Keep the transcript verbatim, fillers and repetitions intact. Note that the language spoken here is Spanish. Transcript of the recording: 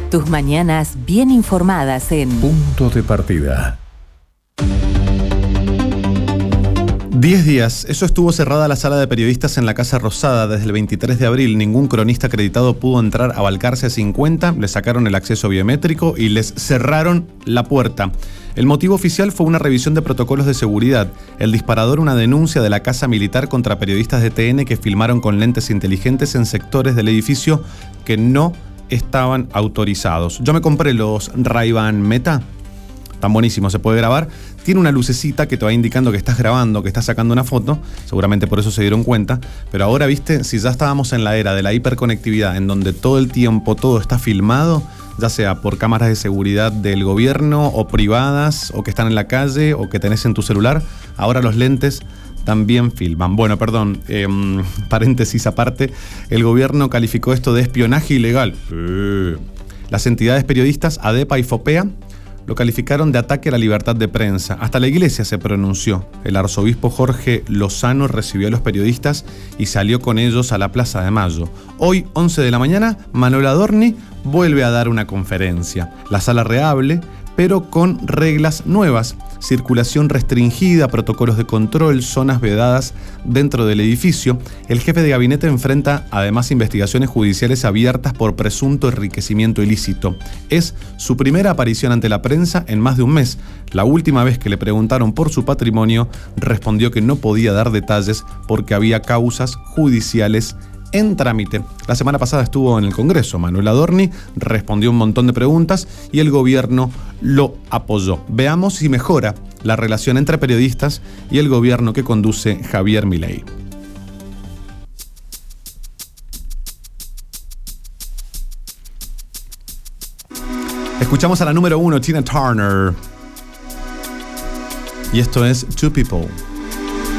Tus mañanas bien informadas en Punto de Partida. Diez días. Eso estuvo cerrada la sala de periodistas en la Casa Rosada desde el veintitrés de abril. Ningún cronista acreditado pudo entrar a Balcarce cincuenta, le sacaron el acceso biométrico y les cerraron la puerta. El motivo oficial fue una revisión de protocolos de seguridad. El disparador, una denuncia de la Casa Militar contra periodistas de T N que filmaron con lentes inteligentes en sectores del edificio que no estaban autorizados. Yo me compré los Ray-Ban Meta. Tan buenísimo, se puede grabar. Tiene una lucecita que te va indicando que estás grabando, que estás sacando una foto. Seguramente por eso se dieron cuenta. Pero ahora, viste, si ya estábamos en la era de la hiperconectividad, en donde todo el tiempo todo está filmado, ya sea por cámaras de seguridad del gobierno o privadas, o que están en la calle, o que tenés en tu celular, ahora los lentes también filman. Bueno, perdón, eh, paréntesis aparte, el gobierno calificó esto de espionaje ilegal. Eh. Las entidades periodistas ADEPA y FOPEA lo calificaron de ataque a la libertad de prensa. Hasta la iglesia se pronunció. El arzobispo Jorge Lozano recibió a los periodistas y salió con ellos a la Plaza de Mayo. Hoy, once de la mañana, Manuel Adorni vuelve a dar una conferencia. La sala reable, pero con reglas nuevas. Circulación restringida, protocolos de control, zonas vedadas dentro del edificio. El jefe de gabinete enfrenta además investigaciones judiciales abiertas por presunto enriquecimiento ilícito. Es su primera aparición ante la prensa en más de un mes. La última vez que le preguntaron por su patrimonio, respondió que no podía dar detalles porque había causas judiciales en trámite. La semana pasada estuvo en el Congreso. Manuel Adorni respondió un montón de preguntas y el gobierno lo apoyó. Veamos si mejora la relación entre periodistas y el gobierno que conduce Javier Milei. Escuchamos a la número uno, Tina Turner. Y esto es Two People.